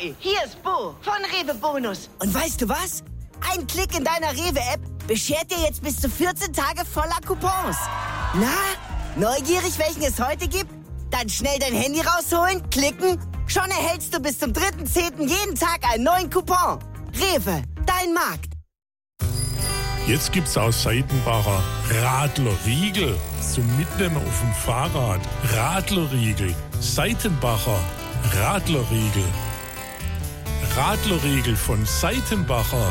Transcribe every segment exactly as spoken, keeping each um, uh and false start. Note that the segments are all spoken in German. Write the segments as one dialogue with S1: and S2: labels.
S1: Kai, hier ist Bo von Rewe Bonus.
S2: Und weißt du was? Ein Klick in deiner Rewe-App beschert dir jetzt bis zu vierzehn Tage voller Coupons. Na, neugierig, welchen es heute gibt? Dann schnell dein Handy rausholen, klicken. Schon erhältst du bis zum dritten zehnten jeden Tag einen neuen Coupon. Rewe, dein Markt.
S3: Jetzt gibt's aus Seitenbacher Radlerriegel zum Mitnehmen auf dem Fahrrad. Radlerriegel, Seitenbacher Radlerriegel. Radlerriegel von Seitenbacher.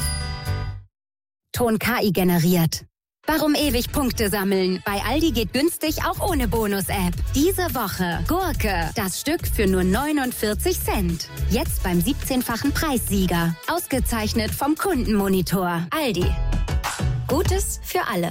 S4: Ton K I generiert. Warum ewig Punkte sammeln? Bei Aldi geht günstig auch ohne Bonus-App. Diese Woche Gurke, das Stück für nur neunundvierzig Cent. Jetzt beim siebzehnfachen Preissieger. Ausgezeichnet vom Kundenmonitor. Aldi. Gutes für alle.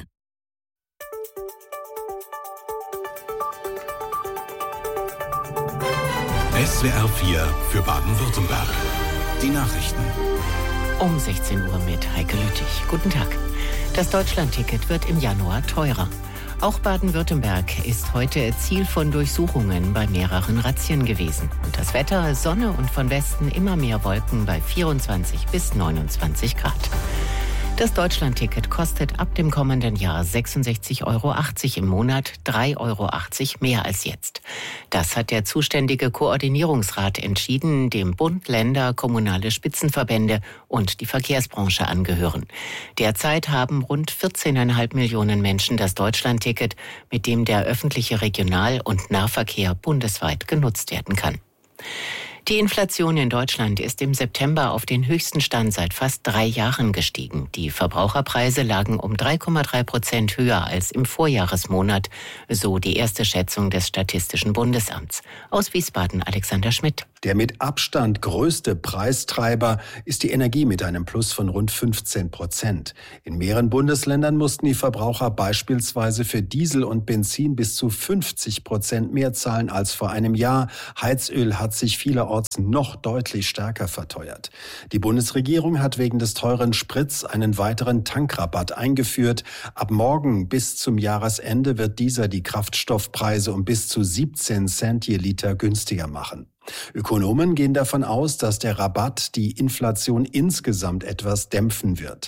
S5: S W R vier für Baden-Württemberg. Die Nachrichten.
S6: Um sechzehn Uhr mit Heike Lüttich. Guten Tag. Das Deutschlandticket wird im Januar teurer. Auch Baden-Württemberg ist heute Ziel von Durchsuchungen bei mehreren Razzien gewesen. Und das Wetter, Sonne und von Westen immer mehr Wolken bei vierundzwanzig bis neunundzwanzig Grad. Das Deutschlandticket kostet ab dem kommenden Jahr sechsundsechzig Euro achtzig im Monat, drei Euro achtzig mehr als jetzt. Das hat der zuständige Koordinierungsrat entschieden, dem Bund, Länder, kommunale Spitzenverbände und die Verkehrsbranche angehören. Derzeit haben rund vierzehn Komma fünf Millionen Menschen das Deutschlandticket, mit dem der öffentliche Regional- und Nahverkehr bundesweit genutzt werden kann. Die Inflation in Deutschland ist im September auf den höchsten Stand seit fast drei Jahren gestiegen. Die Verbraucherpreise lagen um drei Komma drei Prozent höher als im Vorjahresmonat, so die erste Schätzung des Statistischen Bundesamts. Aus Wiesbaden Alexander Schmidt.
S7: Der mit Abstand größte Preistreiber ist die Energie mit einem Plus von rund fünfzehn Prozent. In mehreren Bundesländern mussten die Verbraucher beispielsweise für Diesel und Benzin bis zu fünfzig Prozent mehr zahlen als vor einem Jahr. Heizöl hat sich vielerorts noch deutlich stärker verteuert. Die Bundesregierung hat wegen des teuren Sprits einen weiteren Tankrabatt eingeführt. Ab morgen bis zum Jahresende wird dieser die Kraftstoffpreise um bis zu siebzehn Cent je Liter günstiger machen. Ökonomen gehen davon aus, dass der Rabatt die Inflation insgesamt etwas dämpfen wird.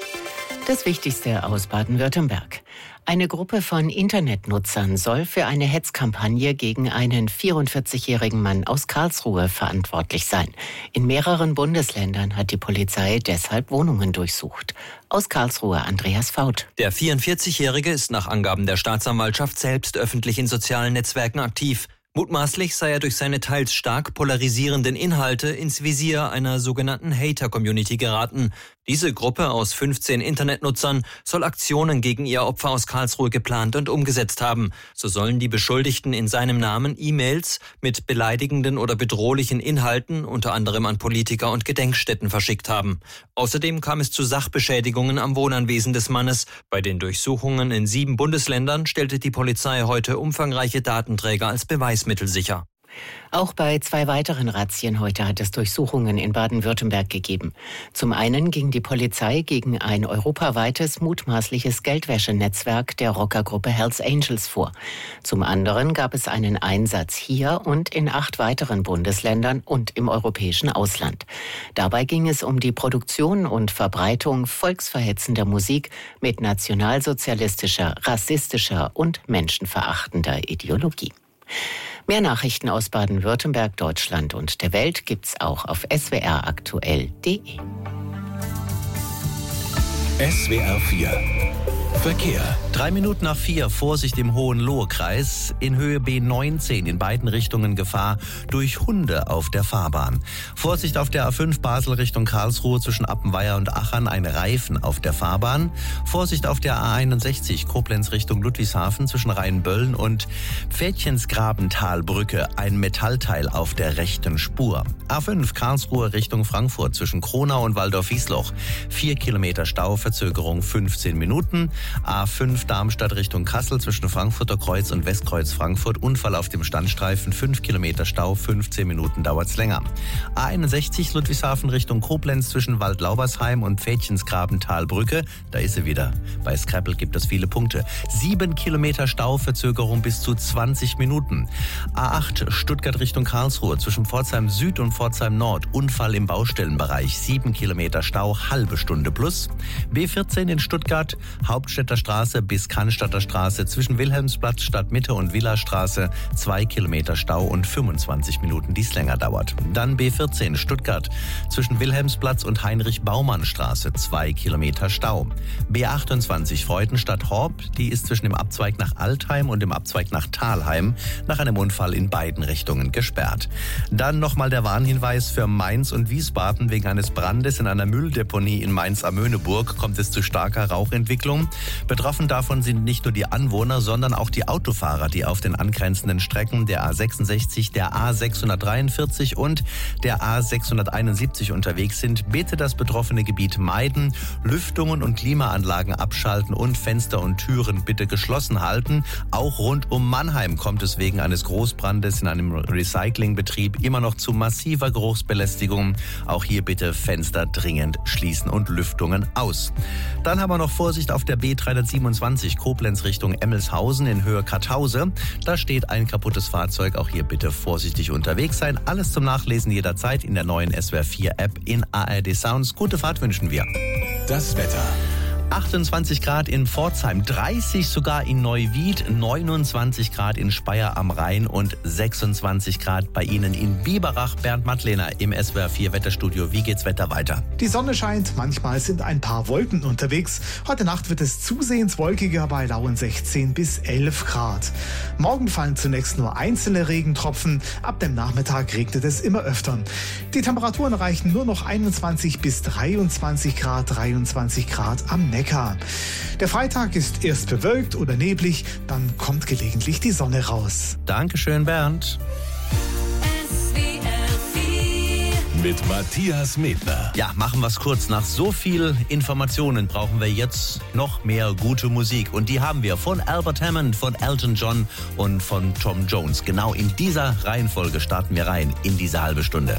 S6: Das Wichtigste aus Baden-Württemberg. Eine Gruppe von Internetnutzern soll für eine Hetzkampagne gegen einen vierundvierzigjährigen Mann aus Karlsruhe verantwortlich sein. In mehreren Bundesländern hat die Polizei deshalb Wohnungen durchsucht. Aus Karlsruhe Andreas Faut.
S8: Der vierundvierzigjährige ist nach Angaben der Staatsanwaltschaft selbst öffentlich in sozialen Netzwerken aktiv. Mutmaßlich sei er durch seine teils stark polarisierenden Inhalte ins Visier einer sogenannten Hater-Community geraten. Diese Gruppe aus fünfzehn Internetnutzern soll Aktionen gegen ihr Opfer aus Karlsruhe geplant und umgesetzt haben. So sollen die Beschuldigten in seinem Namen E-Mails mit beleidigenden oder bedrohlichen Inhalten unter anderem an Politiker und Gedenkstätten verschickt haben. Außerdem kam es zu Sachbeschädigungen am Wohnanwesen des Mannes. Bei den Durchsuchungen in sieben Bundesländern stellte die Polizei heute umfangreiche Datenträger als Beweismittel sicher.
S6: Auch bei zwei weiteren Razzien heute hat es Durchsuchungen in Baden-Württemberg gegeben. Zum einen ging die Polizei gegen ein europaweites mutmaßliches Geldwäschenetzwerk der Rockergruppe Hells Angels vor. Zum anderen gab es einen Einsatz hier und in acht weiteren Bundesländern und im europäischen Ausland. Dabei ging es um die Produktion und Verbreitung volksverhetzender Musik mit nationalsozialistischer, rassistischer und menschenverachtender Ideologie. Mehr Nachrichten aus Baden-Württemberg, Deutschland und der Welt gibt's auch auf s w r aktuell punkt d e.
S5: S W R vier Verkehr.
S9: Drei Minuten nach vier, Vorsicht im Hohenlohe-Kreis. In Höhe B neunzehn in beiden Richtungen Gefahr durch Hunde auf der Fahrbahn. Vorsicht auf der A fünf Basel Richtung Karlsruhe zwischen Appenweier und Achern, ein Reifen auf der Fahrbahn. Vorsicht auf der A einundsechzig Koblenz Richtung Ludwigshafen zwischen Rheinböllen und Pfädchensgrabentalbrücke, ein Metallteil auf der rechten Spur. A fünf Karlsruhe Richtung Frankfurt zwischen Kronau und Waldorf-Wiesloch. Vier Kilometer Stau, Verzögerung fünfzehn Minuten. A fünf Darmstadt Richtung Kassel zwischen Frankfurter Kreuz und Westkreuz Frankfurt. Unfall auf dem Standstreifen, fünf Kilometer Stau, fünfzehn Minuten dauert's länger. A einundsechzig Ludwigshafen Richtung Koblenz zwischen Waldlaubersheim und Pfädchensgraben-Talbrücke. Da ist sie wieder. Bei Scrabble gibt es viele Punkte. Sieben Kilometer Stau, Verzögerung bis zu zwanzig Minuten. A acht Stuttgart Richtung Karlsruhe zwischen Pforzheim Süd und Pforzheim Nord. Unfall im Baustellenbereich. Sieben Kilometer Stau, halbe Stunde plus. B vierzehn in Stuttgart, Hauptstädter Straße bis Cannstatter Straße zwischen Wilhelmsplatz, Stadtmitte und Villastraße. Zwei Kilometer Stau und fünfundzwanzig Minuten, die es länger dauert. Dann B vierzehn Stuttgart zwischen Wilhelmsplatz und Heinrich-Baumann-Straße. Zwei Kilometer Stau. B achtundzwanzig Freudenstadt-Horb, die ist zwischen dem Abzweig nach Altheim und dem Abzweig nach Thalheim nach einem Unfall in beiden Richtungen gesperrt. Dann nochmal der Warnhinweis für Mainz und Wiesbaden. Wegen eines Brandes in einer Mülldeponie in Mainz-Amöneburg kommt es zu starker Rauchentwicklung. Betroffen davon sind nicht nur die Anwohner, sondern auch die Autofahrer, die auf den angrenzenden Strecken der A sechsundsechzig, der A sechshundertdreiundvierzig und der A sechshunderteinundsiebzig unterwegs sind. Bitte das betroffene Gebiet meiden, Lüftungen und Klimaanlagen abschalten und Fenster und Türen bitte geschlossen halten. Auch rund um Mannheim kommt es wegen eines Großbrandes in einem Recyclingbetrieb immer noch zu massiver Geruchsbelästigung. Auch hier bitte Fenster dringend schließen und Lüftungen aus. Dann haben wir noch Vorsicht auf der B dreihundertsiebenundzwanzig Koblenz Richtung Emmelshausen in Höhe Karthause. Da steht ein kaputtes Fahrzeug. Auch hier bitte vorsichtig unterwegs sein. Alles zum Nachlesen jederzeit in der neuen S W R vier App in A R D Sounds. Gute Fahrt wünschen wir.
S5: Das Wetter.
S9: achtundzwanzig Grad in Pforzheim, dreißig sogar in Neuwied, neunundzwanzig Grad in Speyer am Rhein und sechsundzwanzig Grad bei Ihnen in Biberach. Bernd Mattlehner im S W R vier Wetterstudio. Wie geht's Wetter weiter?
S10: Die Sonne scheint, manchmal sind ein paar Wolken unterwegs. Heute Nacht wird es zusehends wolkiger bei lauen sechzehn bis elf Grad. Morgen fallen zunächst nur einzelne Regentropfen. Ab dem Nachmittag regnet es immer öfter. Die Temperaturen erreichen nur noch einundzwanzig bis dreiundzwanzig Grad, dreiundzwanzig Grad am Neckar. Der Freitag ist erst bewölkt oder neblig, dann kommt gelegentlich die Sonne raus.
S9: Dankeschön, Bernd.
S5: Mit Matthias Medner.
S9: Ja, machen wir es kurz. Nach so viel Informationen brauchen wir jetzt noch mehr gute Musik. Und die haben wir von Albert Hammond, von Elton John und von Tom Jones. Genau in dieser Reihenfolge starten wir rein in diese halbe Stunde.